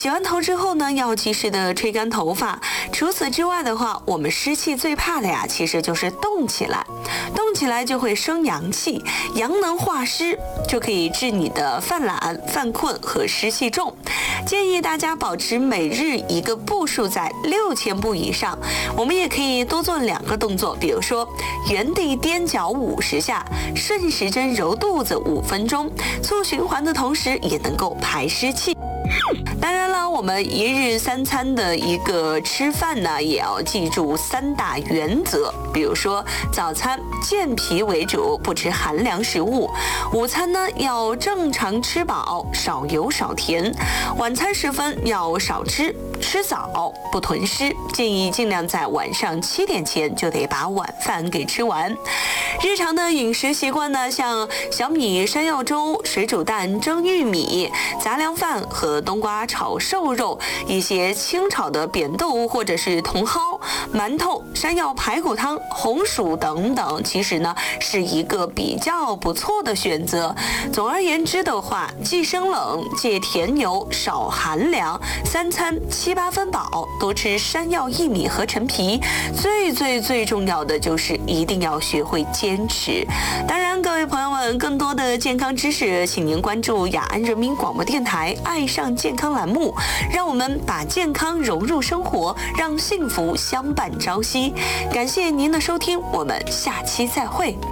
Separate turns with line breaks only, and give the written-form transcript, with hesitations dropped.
洗完头之后呢，要及时的吹干头发。除此之外的话，我们湿气最怕的呀，其实就是动起来。动起来就会生阳气，阳能化湿，就可以治你的犯懒、犯困和湿气重。建议大家保持每日一个步数在6000步以上。我们也可以多做2个动作，比如说原地踮脚50下，顺时针揉肚子5分钟，促循环的同时也能够排湿气。当然了，我们一日3餐的一个吃饭呢，也要记住3大原则。比如说，早餐健脾为主，不吃寒凉食物；午餐呢要正常吃饱，少油少甜；晚餐时分要少吃早，不囤湿，建议尽量在晚上7点前就得把晚饭给吃完。日常的饮食习惯呢，像小米山药粥、水煮蛋、蒸玉米、杂粮饭和冬瓜炒瘦肉，一些清炒的扁豆或者是茼蒿、馒头、山药排骨汤、红薯等等，其实呢是一个比较不错的选择。总而言之的话，忌生冷，戒甜油，少寒凉，3餐7、8分饱，多吃山药、薏米和陈皮。最重要的就是一定要学会坚持。当然，各位朋友们，更多的健康知识，请您关注雅安人民广播电台爱上健康栏目，让我们把健康融入生活，让幸福相伴朝夕。感谢您的收听，我们下期再会。